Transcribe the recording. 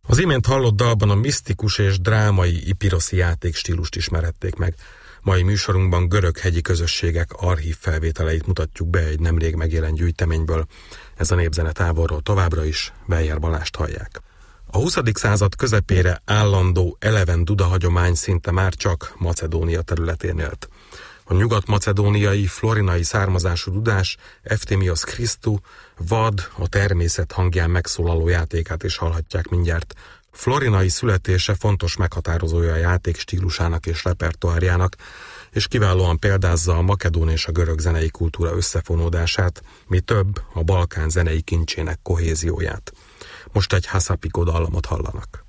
Az imént hallott dalban a misztikus és drámai ipiroszi játékstílust ismerhették meg. Mai műsorunkban görög hegyi közösségek archív felvételeit mutatjuk be egy nemrég megjelent gyűjteményből. Ez a népzene távolról továbbra is Weyer Balást hallják. A 20. század közepére állandó eleven duda hagyomány szinte már csak Macedónia területén élt. A nyugat-macedóniai, florinai származású dudás Eftimios Christou vad, a természet hangján megszólaló játékát is hallhatják mindjárt. Florinai születése fontos meghatározója a játék stílusának és repertoárjának, és kiválóan példázza a makedón és a görög zenei kultúra összefonódását, mi több, a Balkán zenei kincsének kohézióját. Most egy Haszapiko dallamot hallanak.